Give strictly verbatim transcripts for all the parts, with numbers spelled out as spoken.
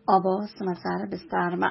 अब समाचार विस्तारमा।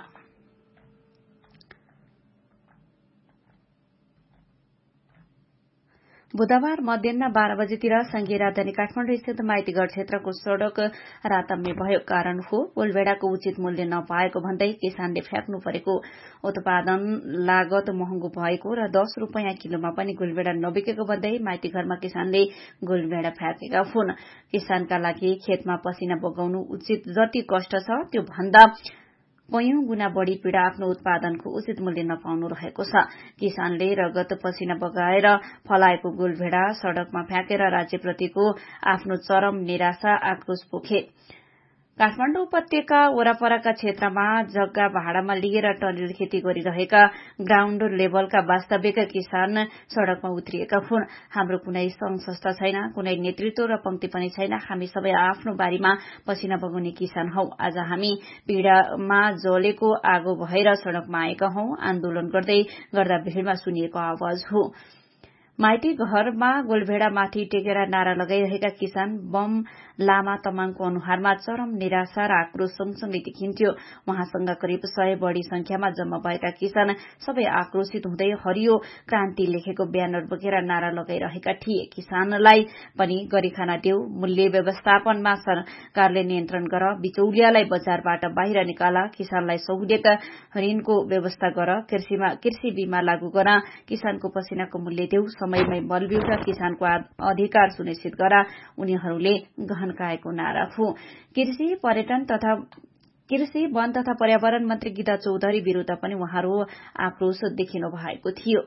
बुधबार मध्याह बाह्र बजेतिर संघीय राजधानी काठमाडौँ स्थित माइतीगढ़ क्षेत्रको सड़क रातम्य भयो। कारण हो गोलभेड़ाको उचित मूल्य नपाएको भन्दै किसानले फ्याँक्नु परेको। उत्पादन लागत महँगो भएको र दस रूपियाँ किलोमा पनि गोलभेड़ा नबिकेको भन्दै माइतीघरमा किसानले गोलभेड़ा फ्याँकेका हुन्। किसानका लागि खेतमा पसिना बगाउनु उचित जति कष्ट छ त्यो भन्दा कयौं गुणा बढ़ी पीड़ा आफ्नो उत्पादनको उचित मूल्य नपाउनु रहेको छ। किसानले रगत पसिना बगाएर फलाएको गोलभेड़ा सड़कमा फ्याँकेर राज्यप्रतिको आफ्नो चरम निराशा आक्रोश पोखे। काठमाडौँ उपत्यका वरपरका क्षेत्रमा जग्गा भाडामा लिएर टनेल खेती गरिरहेका ग्राउण्ड लेभलका वास्तविक किसान सड़कमा उत्रिएका हुन्। हाम्रो कुनै संघ संस्था छैन, कुनै नेतृत्व र पंक्ति पनि छैन। हामी सबै आफ्नो बारीमा पसिना बगाउने किसान हौ। आज हामी पीड़ामा जलेको आगो भएर सड़कमा आएका हौ। आन्दोलन गर्दै गर्दा भीड़मा सुनिएको आवाज हो। माइती घरमा गोलभेड़ा माथि टेकेर नारा लगाइरहेका किसान बम लामा तमाङको अनुहारमा चरम निराशा र आक्रोश सँगसँगै देखिन्थ्यो। उहाँसँग करिब सय बढ़ी संख्यामा जम्मा भएका किसान सबै आक्रोशित हुँदै हरियो क्रान्ति लेखेको ब्यानर बोकेर नारा लगाइरहेका थिए। किसानलाई पनि गरिखाना देऊ, मूल्य व्यवस्थापनमा सरकारले नियन्त्रण गर, बिचौलियालाई बजारबाट बाहिर निकाल, किसानलाई सहुलियत ऋणको व्यवस्था गर, कृषिमा कृषि बीमा लागू गर, किसानको पसिनाको मूल्य देऊ, समयमै मलबिउ र किसानको अधिकार सुनिश्चित गर उनीहरूले गहनकाएको नारा हो। कृषि पर्यटन तथा कृषि वन तथा पर्यावरण मन्त्री गीता चौधरी विरूद्ध पनि उहाँहरू आक्रोश देखिनु भएको थियो।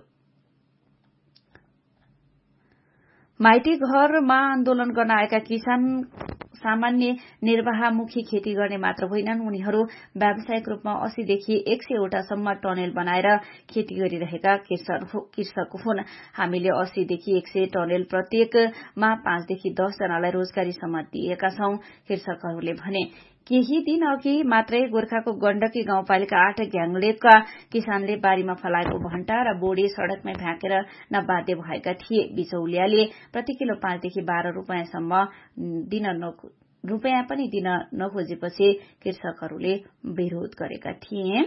माइती घरमा आन्दोलन गर्न आएका किसान सामान्य निर्वाहमुखी खेती गर्ने मात्र होइनन्, उनीहरू व्यावसायिक रूपमा अस्सीदेखि एक सय वटासम्म टनेल बनाएर खेती गरिरहेका कृषक हुन्। हामीले अस्सीदेखि एक सय टनेल प्रत्येकमा पाँचदेखि दस जनालाई रोजगारीसम्म दिएका छौं, कृषकहरूले भने। केही दिन अघि मात्रै गोर्खाको गण्डकी गाउँपालिका आठ ग्याङलेका किसानले बारीमा फलाएको भण्टा र बोडी सड़कमै फ्याँकेर न बाध्य भएका थिए। बिचौलियाले प्रति किलो पाँचदेखि बाह्र रूपियाँसम्म दिन रूपियाँ पनि दिन नखोजेपछि कृषकहरूले विरोध गरेका थिए।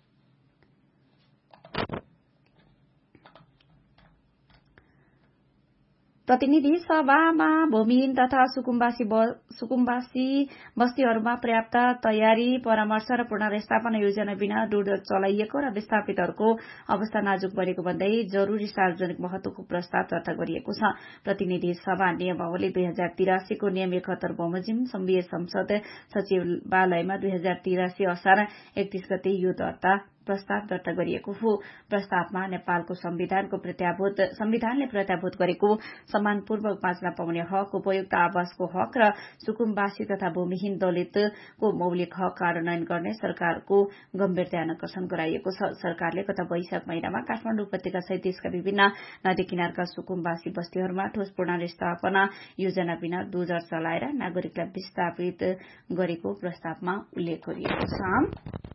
प्रतिनिधि सभामा भूमिहीन तथा सुकुम्बासी सुकुम्बासी बस्तीहरूमा पर्याप्त तयारी, परामर्श र पुनर्स्थापना योजना बिना डुड चलाइएको र विस्थापितहरूको अवस्था नाजुक बनेको भन्दै जरूरी सार्वजनिक महत्वको प्रस्ताव दर्ता गरिएको छ। प्रतिनिधि सभा नियमावली दुई हजार तिरासीको नियम एकहत्तर बमोजिम संघीय संसद सचिवालयमा दुई हजार तिरासी असार एकतीस गते यो दर्ता प्रस्ताव दर्ता गरिएको हो। प्रस्तावमा नेपालको संविधानको प्रत्याभूत संविधानले प्रत्याभूत गरेको सम्मानपूर्वक बाँच्न पाउने हक, उपयुक्त आवासको हक र सुकुम्बासी तथा भूमिहीन दलितको मौलिक हक कार्यान्वयन गर्ने सरकारको गम्भीर ध्यान आकर्षण गराइएको छ। सरकारले गत वैशाख महिनामा काठमाडौँ उपत्यका सहित देशका विभिन्न नदी किनारका सुकुम्बासी बस्तीहरूमा ठोस पुनर्स्थापना योजना बिना डोजर चलाएर नागरिकलाई विस्थापित गरेको प्रस्तावमा उल्लेख गरिएको छ।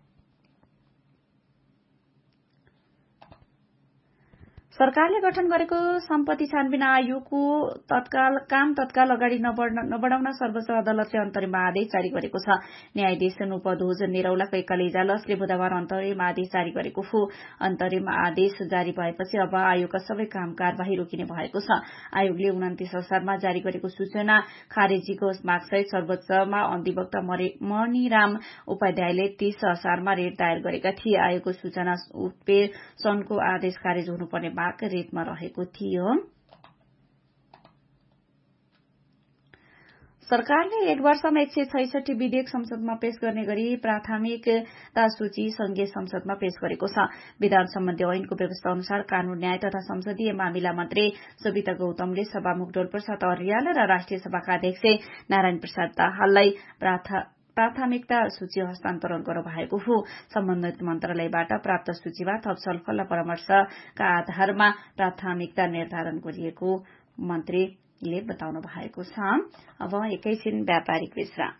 सरकारले गठन गरेको सम्पत्ति छानबिन आयोगको तत्काल काम तत्काल अगाडि नबढाउन सर्वोच्च अदालतले अन्तरिम आदेश जारी गरेको छ। न्यायाधीश नुपदोज निरौला कैकाली इजालसले बुधबार अन्तरिम आदेश जारी गरेको हो। अन्तरिम आदेश जारी भएपछि अब आयोगका सबै काम कार्यवाही रोकिने भएको छ। आयोगले उन्तिस असारमा जारी गरेको सूचना खारेजीको मागसहित सर्वोच्चमा अधिवक्ता मणिराम उपाध्यायले तीस असारमा रेट दायर गरेका थिए। आयोगको सूचना उत्प्रेषणको आदेश खारेज हुनुपर्ने माग रेटमा रहेको थियो। सरकारले एक वर्षमा एक सय छैसठी विधेयक संसदमा पेश गर्ने गरी प्राथमिकता सूची संघीय संसदमा पेश गरेको छ। विधान सम्बन्धी ऐनको व्यवस्था अनुसार कानून, न्याय तथा संसदीय मामिला मन्त्री सविता गौतमले सभामुख डोलप्रसाद अर्याल र राष्ट्रिय सभाका अध्यक्ष नारायण प्रसाद दाहाललाई प्राथमिकता सूची हस्तान्तरण गर्नु भएको हो। सम्बन्धित मन्त्रालयबाट प्राप्त सूचीमा थप छलफल र परामर्शका आधारमा प्राथमिकता निर्धारण गरिएको मन्त्रीले बताउनु भएको छ। अब एकैछिन व्यापारिक विश्राम।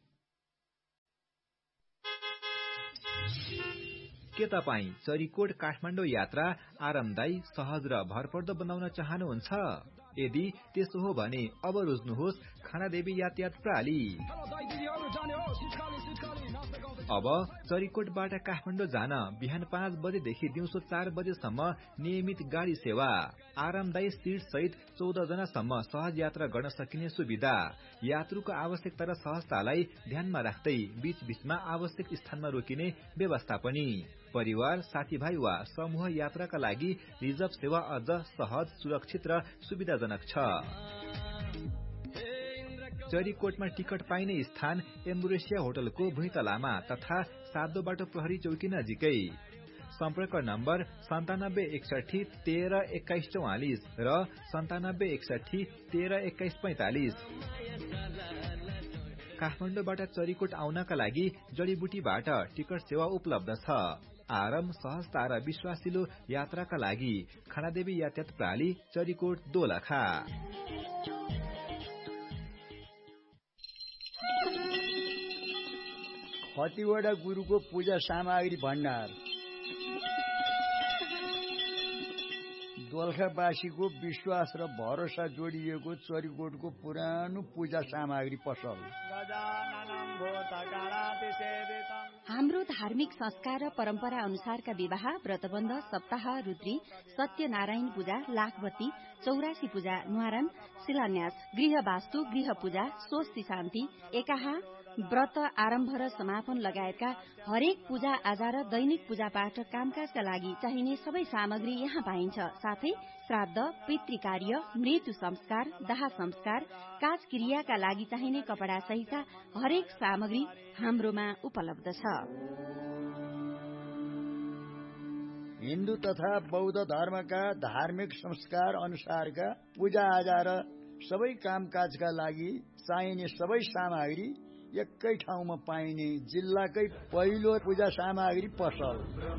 के तपाईँ चरीकोट काठमाडौँ यात्रा आरामदायी, सहज र भरपर्दो बनाउन चाहनुहुन्छ? यदि त्यसो हो भने अब रोज्नुहोस् खानादेवी यातायात प्रणाली। अब चरीकोटबाट काठमाडौँ जान बिहान पाँच बजेदेखि दिउँसो चार बजेसम्म नियमित गाडी सेवा, आरामदायी सीट सहित चौध जनासम्म सहज यात्रा गर्न सकिने सुविधा, यात्रुको आवश्यकता र सहजतालाई ध्यानमा राख्दै बीच बीचमा आवश्यक स्थानमा रोकिने व्यवस्था पनि। परिवार, साथीभाइ वा समूह यात्राका लागि रिजर्भ सेवा अझ सहज, सुरक्षित र सुविधाजनक छ। चरीकोटमा टिकट पाइने स्थान एम्बुरेसिया होटलको भुइँतलामा तथा सातो बाटो प्रहरी चौकी नजिकै। सम्पर्क नम्बर सन्तानब्बे एकसठी तेह्र एक्काइस चौवालिस र सन्तानब्बे एकसठी तेह्र एक्काइस पैंतालिस। काठमाडौँबाट चरीकोट आउनका लागि जडीबुटीबाट टिकट सेवा उपलब्ध छ। आराम, सहजता र विश्वासिलो यात्राका लागि खानादेवी यातायात प्रणाली, चरीकोट, दोलखा। खतिवडा गुरुको पूजा सामग्री भण्डार। दोलखावासीको विश्वास र भरोसा जोडिएको चरीकोटको पुरानो पूजा सामग्री पसल। हाम्रो धार्मिक संस्कार र परम्परा अनुसारका विवाह, व्रतबन्ध, सप्ताह, रुद्री, सत्यनारायण पूजा, लाखबत्ती, चौरासी पूजा, न्वारान, शिलान्यास, गृह वास्तु, गृह पूजा, स्वस्ति शान्ति, एकाहा, व्रत आरम्भ र समापन लगायतका हरेक पूजा आजा र दैनिक पूजापाठ कामकाजका लागि चाहिने सबै सामग्री यहाँ पाइन्छ। साथै श्राद्ध, पितृकार्य, मृत्यु संस्कार, दाह संस्कार, काज क्रियाका लागि चाहिने कपडा सहितका हरेक सामग्री हाम्रोमा उपलब्ध छ। हिन्दू तथा बौद्ध धर्मका धार्मिक संस्कार अनुसारका पूजा आजा र सबै कामकाजका लागि चाहिने सबै सामग्री एकै ठाउँमा पाइने जिल्लाकै पहिलो पूजा सामग्री पसल।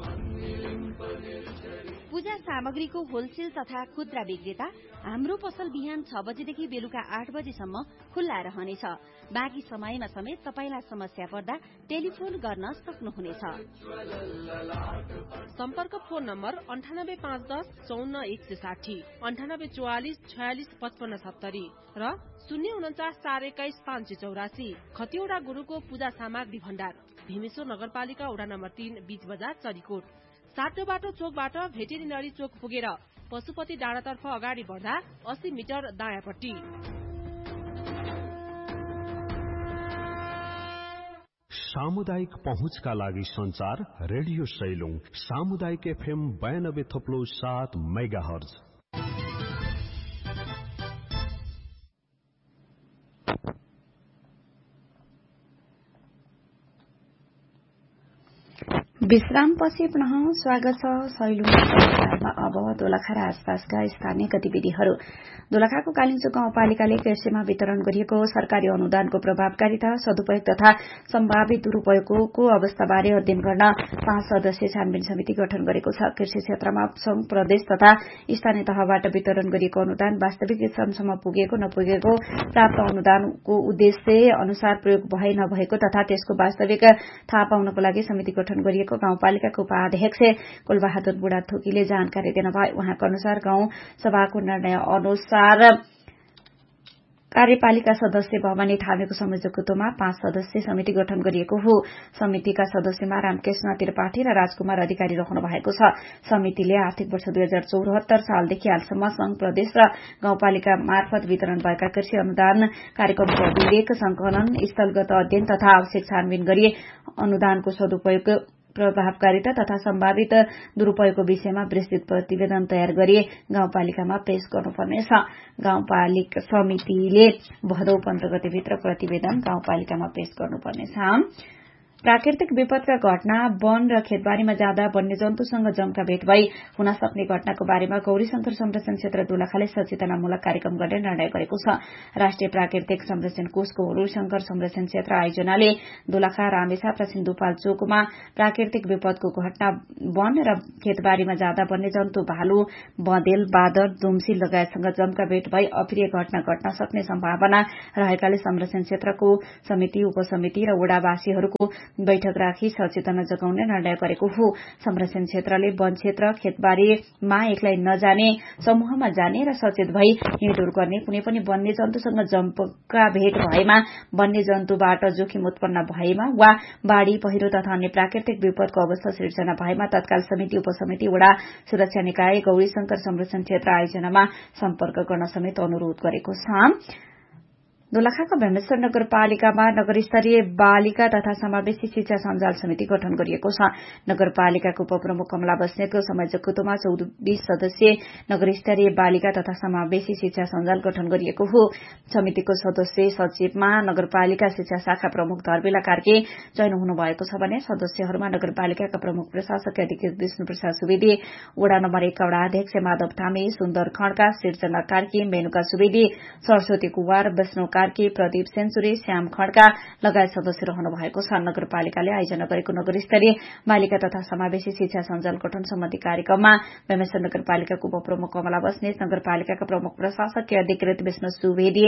पूजा सामग्रीको होलसेल तथा खुद्रा विक्रेता हाम्रो पसल बिहान छ बजेदेखि बेलुका आठ बजेसम्म खुल्ला रहनेछ। बाँकी समयमा समेत तपाईलाई समस्या पर्दा टेलिफोन गर्न सक्नुहुनेछ। सम्पर्क फोन नम्बर अन्ठानब्बे पाँच दस चौन्न एक सय साठी, अन्ठानब्बे चौवालिस छयालिस पचपन्न सत्तरी र शून्य उन्चास चार एक्काइस पाँच सय चौरासी। खतिवडा गुरुको पूजा सामग्री भण्डार, भीमेश्वर नगरपालिका वडा नम्बर तीन, बीच बजार, चरीकोट। सातो बाटो चोकबाट भेटेरिनरी चोक पुगेर पशुपति डाँडातर्फ अगाडि बढ्दा अस्सी मिटर दायाँपट्टि। सामुदायिक पहुँचका लागि संचार रेडियो सैलुङ सामुदायिक एफएम बयानब्बे थोप्लो सात मेगा हर्ज। विश्रामपछि पुनः स्वागत छ सैलुङ समाचारमा। अब दोलखा र आसपासका स्थानीय गतिविधिहरू। दोलखाको कालिन्चोक गाउँपालिकाले कृषिमा वितरण गरिएको सरकारी अनुदानको प्रभावकारिता, सदुपयोग तथा सम्भावित दुरूपयोगको अवस्थाबारे अध्ययन गर्न पाँच सदस्यीय छानबिन समिति गठन गरेको छ। कृषि क्षेत्रमा संघ, प्रदेश तथा स्थानीय तहबाट वितरण गरिएको अनुदान वास्तविक स्थानसम्म पुगेको नपुगेको, प्राप्त अनुदानको उद्देश्य अनुसार प्रयोग भए नभएको तथा त्यसको वास्तविक थाहा पाउनको लागि समिति गठन गरिएको गाउँपालिकाको उपाध्यक्ष कुलबहादुर बुढाथोकीले जानकारी दिनुभयो। उहाँको अनुसार गाउँ सभाको निर्णय अनुसार कार्यपालिका सदस्य भवानी थामेको संयोजकत्वमा पाँच सदस्यीय समिति गठन गरिएको हो। समितिका सदस्यमा रामकृष्ण त्रिपाठी र राजकुमार अधिकारी रहनु भएको छ। समितिले आर्थिक वर्ष दुई हजार चौहत्तर सालदेखि हालसम्म संघ, प्रदेश र गाउँपालिका मार्फत वितरण भएका कृषि अनुदान कार्यक्रमको अभिलेख, संकलन, स्थलगत अध्ययन तथा आवश्यक छानबिन गरी अनुदानको सदुपयोग, प्रभावकारिता तथा सम्भावित दुरूपयोगको विषयमा विस्तृत प्रतिवेदन तयार गरी गाउँपालिकामा पेश गर्नुपर्नेछ। गाउँपालिका समितिले भदौ पन्ध्र गतेभित्र प्रतिवेदन गाउँपालिकामा पेश गर्नुपर्नेछ। प्राकृतिक विपदका घटना, वन र खेतबारीमा जाँदा वन्यजन्तुसँग जंगका भेट भई हुन सक्ने घटनाको बारेमा गौरीशंकर संरक्षण क्षेत्र दोलखाले सचेतनामूलक कार्यक्रम गर्ने निर्णय गरेको छ। राष्ट्रिय प्राकृतिक संरक्षण कोषको गौरीशंकर संरक्षण क्षेत्र आयोजनाले दोलखा, रामेछाप र सिन्धुपाल्चोकमा प्राकृतिक विपदको घटना, वन र खेतबारीमा जाँदा वन्यजन्तु, भालु, बँदेल, बाँदर, दुम्सी लगायतसँग जंगका भेट भई अप्रिय घटना घट्न सक्ने सम्भावना रहेकाले संरक्षण क्षेत्रको समिति, उपसमिति र वडावासीहरूको बैठक राखी सचेतना जगाउने निर्णय गरेको हो। संरक्षण क्षेत्रले वन क्षेत्र खेतबारीमा एक्लै नजाने, समूहमा जाने र सचेत भई हिँडडुल गर्ने, कुनै पनि वन्यजन्तुसँग जम्पका भेट भएमा, वन्यजन्तुबाट जोखिम उत्पन्न भएमा वा बाढ़ी पहिरो तथा अन्य प्राकृतिक विपदको अवस्था सिर्जना भएमा तत्काल समिति, उपसमिति, वडा सुरक्षा निकाय, गौरी शंकर संरक्षण क्षेत्र आयोजनामा सम्पर्क गर्न समेत अनुरोध गरेको छ। दोलखाका भीमेश्वर नगरपालिकामा नगरस्तरीय बालिका तथा समावेशी शिक्षा सञ्जाल समिति गठन गरिएको छ। नगरपालिकाको उपप्रमुख कमला बस्नेतको संयोजकत्वमा चौबिस सदस्यीय नगरस्तरीय बालिका तथा समावेशी शिक्षा सञ्जाल गठन गरिएको हो। समितिको सदस्य सचिवमा नगरपालिका शिक्षा शाखा प्रमुख धर्मिला कार्की चयन हुनुभएको छ भने सदस्यहरूमा नगरपालिकाका प्रमुख प्रशासक अधिकृत विष्णु प्रसाद सुवेदी, वडा नम्बर एक वडा अध्यक्ष माधव थामी, सुन्दर खड्का, सिर्जना कार्की, मेनुका सुवेदी, सरस्वती कुवार, विष्णु कार्की, प्रदीप सेन्चुरी, श्याम खड्का लगायत सदस्य रहनु भएको छ। नगरपालिकाले आयोजना गरेको नगरस्तरीय बालिका तथा समावेशी शिक्षा सञ्जाल गठन सम्बन्धी कार्यक्रममा भीमेश्वर नगरपालिकाको उपप्रमुख कमला बस्नेत, नगरपालिकाका प्रमुख प्रशासकीय अधिकृत विष्णु सुवेदी,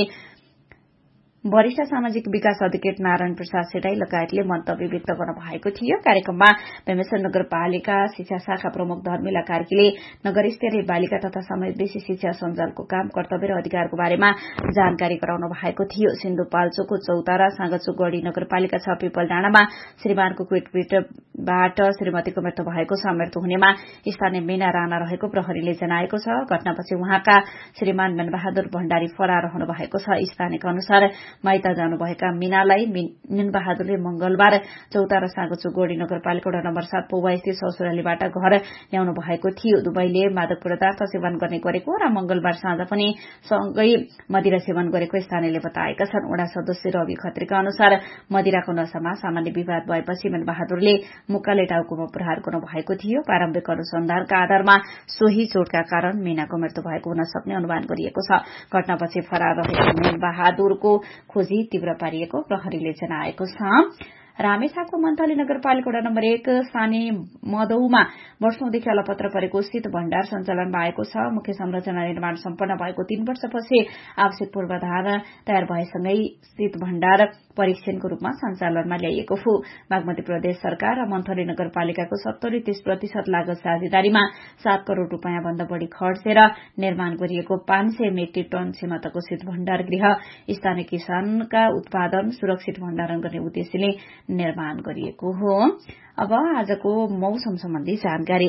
वरिष्ठ सामाजिक विकास अधिकृत नारायण प्रसाद सेटाई लगायतले मन्तव्य व्यक्त गर्नु भएको थियो। कार्यक्रममा भीमेश्वर नगरपालिका शिक्षा शाखा प्रमुख धर्मिला कार्कीले नगरस्तरीय बालिका तथा समावेशी शिक्षा सञ्जालको काम, कर्तव्य र अधिकारको बारेमा जानकारी गराउनु भएको थियो। सिन्धुपाल्चोकको चौतारा, साँगाचोकगढ़ी नगरपालिका छ पिपल डाँडामा श्रीमानको कुटपिटबाट श्रीमतीको मृत्यु भएको छ। मृत्यु हुनेमा स्थानीय मीना राणा रहेको प्रहरीले जनाएको छ। घटनापछि उहाँका श्रीमान मनबहादुर भण्डारी फरार रहनु भएको छ। स्थानीयका अनुसार माइता जानुभएका मीनालाई मनबहादुरले मंगलबार चौतारा साँगचोकगढ़ी नगरपालिका वडा नम्बर सात पौवा स्थित ससुरालीबाट घर ल्याउनु भएको थियो। दुवैले मादक पदार्थ सेवन गर्ने गरेको र मंगलबार साँझ पनि सँगै मदिरा सेवन गरेको स्थानीयले बताएका छन्। वडा सदस्य रवि खत्रीका अनुसार मदिराको नशामा सामान्य विवाद भएपछि मनबहादुरले मुक्काले टाउकोमा प्रहार गर्नु भएको थियो। प्रारम्भिक अनुसन्धानका आधारमा सोही चोटका कारण मीनाको मृत्यु भएको हुन सक्ने अनुमान गरिएको छ। घटनापछि फरार रहेको मनबहादुरको खोजी तीव्र पारिएको प्रहरीले जनाएको छ। रामेछापको मन्थली नगरपालिका वडा नम्बर एक सानी मदौमा वर्षौंदेखि अलपत्र परेको शीत भण्डार सञ्चालनमा आएको छ। मुख्य संरचना निर्माण सम्पन्न भएको तीन वर्षपछि आवश्यक पूर्वाधार तयार भएसँगै शीत भण्डार परीक्षणको रूपमा सञ्चालनमा ल्याइएको हो। बागमती प्रदेश सरकार र मन्थली नगरपालिकाको सत्तरी तीस प्रतिशत लागत साझेदारीमा सात करोड़ रूपियाँ भन्दा बढ़ी खर्चेर निर्माण गरिएको पाँच सय मेट्रिक टन क्षमताको शीत भण्डार गृह स्थानीय किसानका उत्पादन सुरक्षित भण्डारण गर्ने उद्देश्यले निर्माण गरिएको हो। अब आजको मौसम सम्बन्धी जानकारी।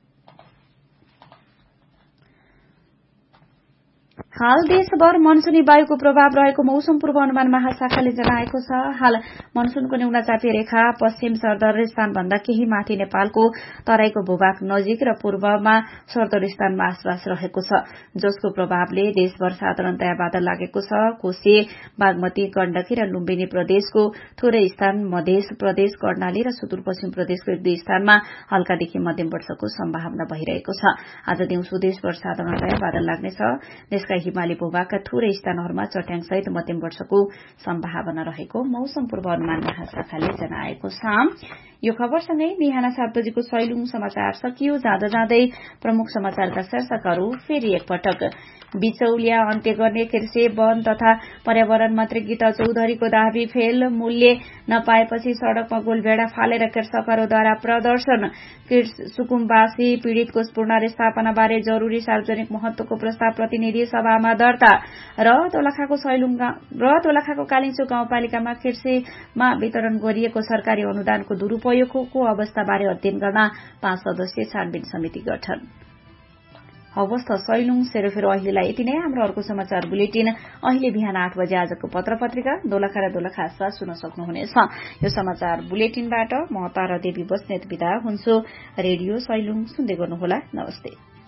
हाल देशभर मनसूनी वायुको प्रभाव रहेको मौसम पूर्वानुमान महाशाखाले जनाएको छ। हाल मनसूनको न्यूनचापीय रेखा पश्चिम सरदरस्तान भन्दा केही माथि नेपालको तराईको भूभाग नजिक र पूर्वमा सरदरस्तानमा आसपास रहेको छ, जसको प्रभावले देशभर साधारणतया बादल लागेको छ। कोशी, बागमती, गण्डकी र लुम्बिनी प्रदेशको थोरै स्थान, मध्य प्रदेश, कर्णाली र सुदूरपश्चिम प्रदेशको एक दुई स्थानमा हल्कादेखि मध्यम वर्षाको सम्भावना भइरहेको छ। आज दिउँसो देशभर साधारणतया बादल लाग्नेछ। देशका हिमाली भूभागका थोरै स्थानहरूमा चट्याङसहित मध्यम वर्षाको सम्भावना रहेको मौसम पूर्वानुमान महाशाखाले जनाएको छ। यो खबरसँगै बिहान सात बजेको सैलुङ समाचार सकियो। जाँदा जाँदै प्रमुख समाचारका शीर्षकहरू फेरि एकपटक। बिचौलिया अन्त्य गर्ने कृषि, वन तथा पर्यावरण मन्त्री गीता चौधरीको दाबी फेल। मूल्य नपाएपछि सड़कमा गोलभेडा फालेर कृषकहरूद्वारा प्रदर्शन। सुकुम्बासी पीड़ितको पुनर्स्थापनाबारे जरूरी सार्वजनिक महत्वको प्रस्ताव प्रतिनिधि सभामा दर्ता। र दोलखाको सैलुङ र दोलखाको कालिचोक गाउँपालिकामा कृषिमा वितरण गरिएको सरकारी अनुदानको दुरूपयोगको अवस्थाबारे अध्ययन गर्न पाँच सदस्यीय छानबिन समिति गठन। हवस् त सैलुङ सेरोफेरो अहिलेलाई यति नै। हाम्रो अर्को समाचार बुलेटिन अहिले बिहान आठ बजे आजको पत्र पत्रिका दोलखा र दोलखा आसपास सुन्न सक्नुहुनेछ। यो समाचार बुलेटिनबाट म तारा देवी बस्नेत बिदा हुन्छु। रेडियो सैलुङ सुन्दै गर्नुहोला। नमस्ते।